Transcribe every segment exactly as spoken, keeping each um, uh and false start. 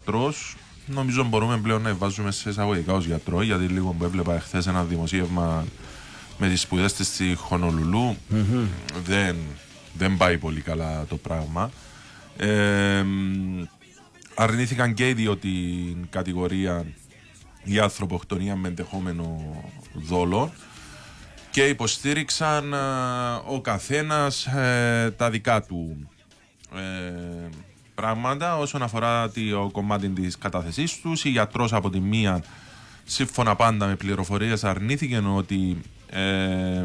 γιατρός, νομίζω μπορούμε πλέον να βάζουμε σε εισαγωγικά ως γιατρό, γιατί λίγο που έβλεπα χθες ένα δημοσίευμα με τις σπουδές της στη Χονολουλού, mm-hmm. δεν, δεν πάει πολύ καλά το πράγμα. Ε, αρνήθηκαν και οι δύο την κατηγορία για ανθρωποκτονία με ενδεχόμενο δόλο και υποστήριξαν α, ο καθένας ε, τα δικά του ε, πράγματα όσον αφορά το κομμάτι της κατάθεσής τους. Η γιατρός από τη μία, σύμφωνα πάντα με πληροφορίες, αρνήθηκε ότι ε,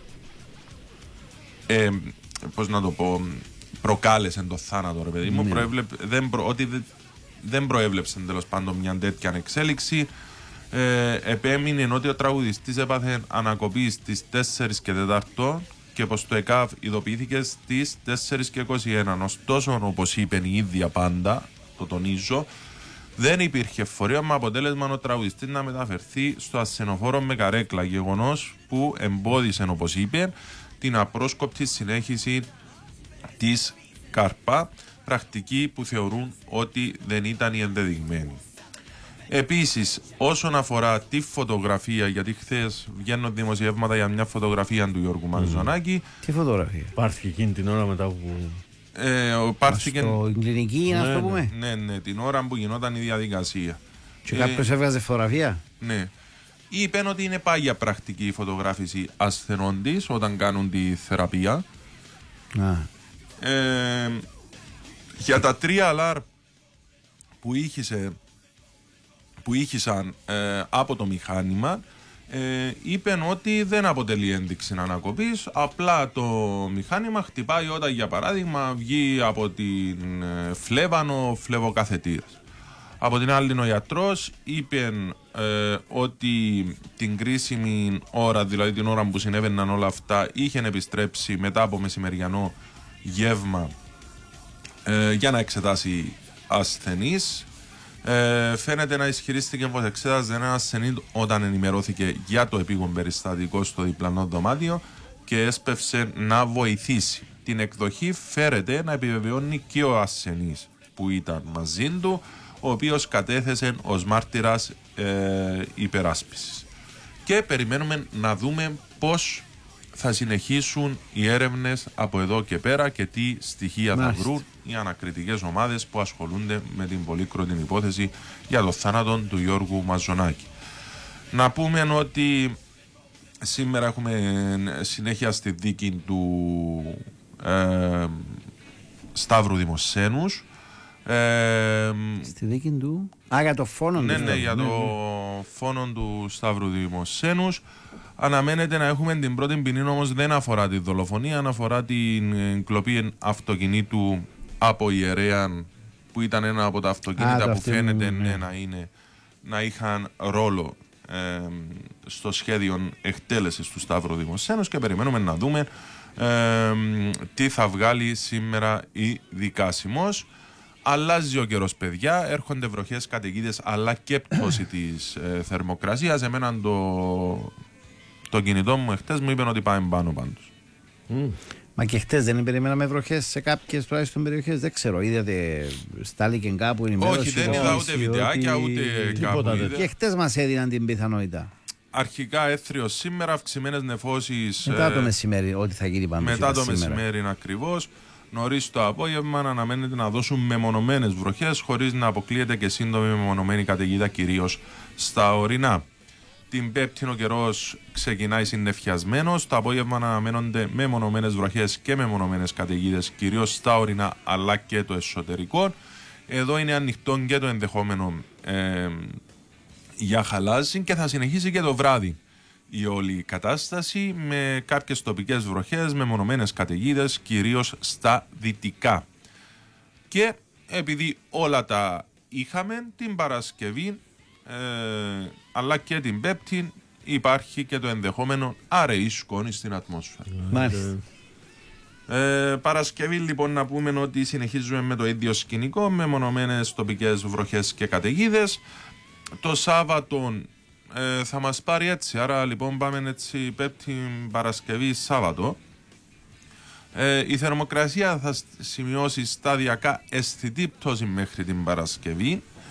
ε, πώς να το πω, προκάλεσε το θάνατο, ρε παιδί μου, προέβλεπ, δεν προ, ότι δε, δεν προέβλεψε τέλος πάντων μια τέτοια εξέλιξη. Ε, επέμεινε ότι ο τραγουδιστής έπαθε ανακοπή στις τέσσερις και τέσσερα και πως το ΕΚΑΒ ειδοποιήθηκε στις τέσσερις και είκοσι ένα. Ωστόσο, όπως είπε η ίδια πάντα, το τονίζω, δεν υπήρχε φορείο με αποτέλεσμα ο τραγουδιστής να μεταφερθεί στο ασθενοφόρο με καρέκλα, γεγονός που εμπόδισε, όπως είπε, την απρόσκοπτη συνέχιση της ΚΑΡΠΑ, πρακτική που θεωρούν ότι δεν ήταν η ενδεδειγμένη. Επίσης, όσον αφορά τη φωτογραφία, γιατί χθες βγαίνουν δημοσιεύματα για μια φωτογραφία του Γιώργου mm. Μαζονάκη. Τι φωτογραφία? Πάρθηκε εκείνη την ώρα μετά που... Ε, πάρθηκε... Στο κλινική, να ναι, το πούμε. Ναι, ναι, την ώρα που γινόταν η διαδικασία. Και ε, κάποιος έβγαζε φωτογραφία. Ναι. Είπαν ότι είναι πάγια πρακτική η φωτογράφηση ασθενών της όταν κάνουν τη θεραπεία. Α. Ε, για τα τρία αλάρ που ήχησε που ήχησαν ε, από το μηχάνημα, ε, είπαν ότι δεν αποτελεί ένδειξη ανακοπής, απλά το μηχάνημα χτυπάει όταν, για παράδειγμα, βγει από την ε, φλέβανο φλεβοκαθετήρας. Από την άλλη, ο γιατρός είπε ε, ότι την κρίσιμη ώρα, δηλαδή την ώρα που συνέβαιναν όλα αυτά, είχε επιστρέψει μετά από μεσημεριανό γεύμα ε, για να εξετάσει ασθενείς. Ε, φαίνεται να ισχυρίστηκε πως εξέταζε ένα ασθενή όταν ενημερώθηκε για το επίγον περιστατικό στο διπλανό δωμάτιο και έσπευσε να βοηθήσει. Την εκδοχή φέρεται να επιβεβαιώνει και ο ασθενής που ήταν μαζί του, ο οποίος κατέθεσε ως μάρτυρας ε, υπεράσπισης. Και περιμένουμε να δούμε πώς θα συνεχίσουν οι έρευνες από εδώ και πέρα και τι στοιχεία Μάλιστα. θα βρουν οι ανακριτικές ομάδες που ασχολούνται με την πολύκροτη υπόθεση για το θάνατο του Γιώργου Μαζονάκη. Να πούμε ότι σήμερα έχουμε συνέχεια στη δίκη του ε, Σταύρου Δημοσθένους. Ε, στη δίκη του... Α, για το φόνο ναι, του. Ναι, για το φόνο του Σταύρου Δημοσθένους. Αναμένεται να έχουμε την πρώτη ποινή, όμως δεν αφορά τη δολοφονία, αφορά την κλοπή αυτοκινήτου από ιερέα, που ήταν ένα από τα αυτοκίνητα Α, που φαίνεται ναι. Ναι, να, είναι, να είχαν ρόλο ε, στο σχέδιο εκτέλεσης του Σταύρου Δημοσθένους, και περιμένουμε να δούμε ε, τι θα βγάλει σήμερα η δικάσιμος. Αλλάζει ο καιρός, παιδιά, έρχονται βροχές, καταιγίδες αλλά και πτώση της ε, θερμοκρασίας. Εμένα το... Το κινητό μου εχθές μου είπε ότι πάμε πάνω πάντως. Mm. Μα και χτες δεν περιμέναμε βροχές σε κάποιες τουλάχιστον περιοχές? Δεν ξέρω, είδατε στάληκε κάπου ενημέρωση? Όχι, δεν είδα ούτε βιντεάκια ούτε κάπου. Και χτες μας έδιναν την πιθανότητα. Αρχικά έθριος σήμερα, αυξημένες νεφώσεις. Μετά το μεσημέρι, ό,τι θα γίνει πάνω. Μετά το μεσημέρι είναι ακριβώς. Νωρίς το απόγευμα αναμένεται να δώσουν μεμονωμένες βροχές, χωρίς να αποκλείεται και σύντομη μεμονωμένη καταιγίδα, κυρίως στα ορεινά. Την Πέμπτη ο καιρός ξεκινάει συννεφιασμένος. Το απόγευμα αναμένονται μεμονωμένες βροχές και μεμονωμένες καταιγίδες, κυρίως στα ορεινά αλλά και το εσωτερικό. Εδώ είναι ανοιχτό και το ενδεχόμενο ε, για χαλάζι, και θα συνεχίσει και το βράδυ η όλη κατάσταση με κάποιες τοπικές βροχές, μεμονωμένες καταιγίδες, κυρίως στα δυτικά. Και επειδή όλα τα είχαμε, την Παρασκευή Ε, αλλά και την Πέμπτη υπάρχει και το ενδεχόμενο αραιή σκόνη στην ατμόσφαιρα. Μάλιστα. Ε, Παρασκευή λοιπόν να πούμε ότι συνεχίζουμε με το ίδιο σκηνικό, με μονομένες τοπικές βροχές και καταιγίδες. Το Σάββατο ε, θα μας πάρει έτσι, άρα λοιπόν πάμε έτσι Πέμπτη, Παρασκευή, Σάββατο. Ε, η θερμοκρασία θα σημειώσει σταδιακά αισθητή πτώση μέχρι την Παρασκευή.